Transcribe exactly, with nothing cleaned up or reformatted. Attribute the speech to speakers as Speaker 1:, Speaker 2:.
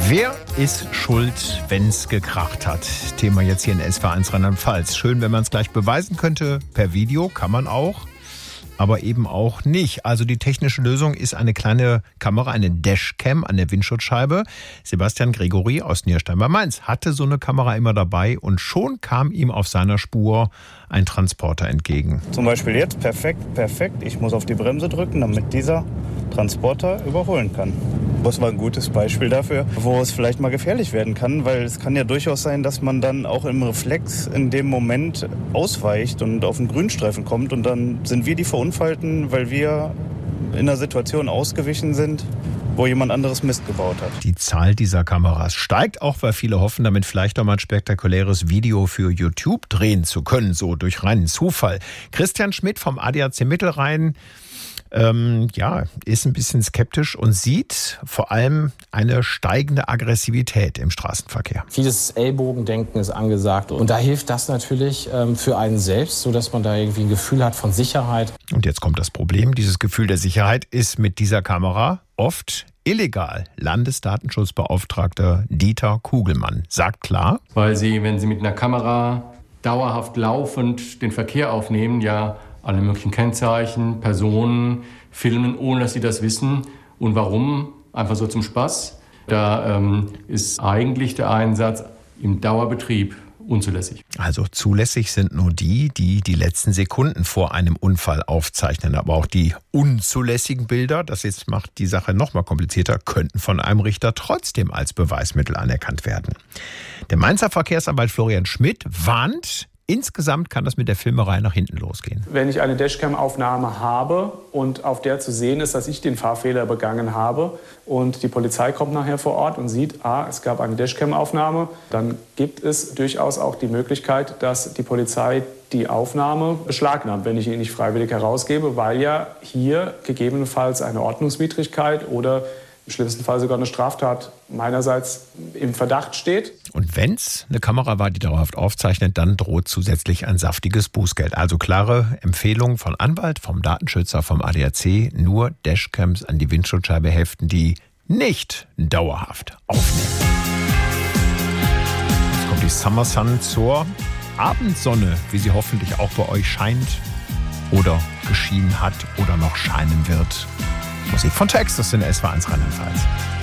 Speaker 1: Wer ist schuld, wenn's gekracht hat? Thema jetzt hier in S W R eins Rheinland-Pfalz. Schön, wenn man es gleich beweisen könnte. Per Video kann man auch, aber eben auch nicht. Also die technische Lösung ist eine kleine Kamera, eine Dashcam an der Windschutzscheibe. Sebastian Gregory aus Nierstein bei Mainz hatte so eine Kamera immer dabei und schon kam ihm auf seiner Spur ein Transporter entgegen.
Speaker 2: Zum Beispiel jetzt, perfekt, perfekt. Ich muss auf die Bremse drücken, damit dieser Transporter überholen kann. Das war ein gutes Beispiel dafür, wo es vielleicht mal gefährlich werden kann, weil es kann ja durchaus sein, dass man dann auch im Reflex in dem Moment ausweicht und auf den Grünstreifen kommt und dann sind wir die Verunfallten, weil wir in einer Situation ausgewichen sind, wo jemand anderes Mist gebaut hat.
Speaker 1: Die Zahl dieser Kameras steigt auch, weil viele hoffen, damit vielleicht noch mal ein spektakuläres Video für YouTube drehen zu können, so durch reinen Zufall. Christian Schmidt vom A D A C Mittelrhein Ähm, ja, ist ein bisschen skeptisch und sieht vor allem eine steigende Aggressivität im Straßenverkehr.
Speaker 3: Vieles Ellbogendenken ist angesagt und da hilft das natürlich ähm, für einen selbst, sodass man da irgendwie ein Gefühl hat von Sicherheit.
Speaker 1: Und jetzt kommt das Problem, dieses Gefühl der Sicherheit ist mit dieser Kamera oft illegal. Landesdatenschutzbeauftragter Dieter Kugelmann sagt klar,
Speaker 4: weil Sie, wenn Sie mit einer Kamera dauerhaft laufend den Verkehr aufnehmen, ja alle möglichen Kennzeichen, Personen filmen, ohne dass sie das wissen. Und warum? Einfach so zum Spaß. Da ähm, ist eigentlich der Einsatz im Dauerbetrieb unzulässig.
Speaker 1: Also zulässig sind nur die, die die letzten Sekunden vor einem Unfall aufzeichnen. Aber auch die unzulässigen Bilder, das jetzt macht die Sache noch mal komplizierter, könnten von einem Richter trotzdem als Beweismittel anerkannt werden. Der Mainzer Verkehrsanwalt Florian Schmidt warnt, insgesamt kann das mit der Filmerei nach hinten losgehen.
Speaker 5: Wenn ich eine Dashcam-Aufnahme habe und auf der zu sehen ist, dass ich den Fahrfehler begangen habe und die Polizei kommt nachher vor Ort und sieht, ah, es gab eine Dashcam-Aufnahme, dann gibt es durchaus auch die Möglichkeit, dass die Polizei die Aufnahme beschlagnahmt, wenn ich ihn nicht freiwillig herausgebe, weil ja hier gegebenenfalls eine Ordnungswidrigkeit oder im schlimmsten Fall sogar eine Straftat meinerseits im Verdacht steht.
Speaker 1: Und wenn es eine Kamera war, die dauerhaft aufzeichnet, dann droht zusätzlich ein saftiges Bußgeld. Also klare Empfehlung von Anwalt, vom Datenschützer, vom A D A C, nur Dashcams an die Windschutzscheibe heften, die nicht dauerhaft aufnehmen. Jetzt kommt die Summer Sun zur Abendsonne, wie sie hoffentlich auch bei euch scheint oder geschienen hat oder noch scheinen wird. Musik von Texas in S W R eins Rheinland-Pfalz.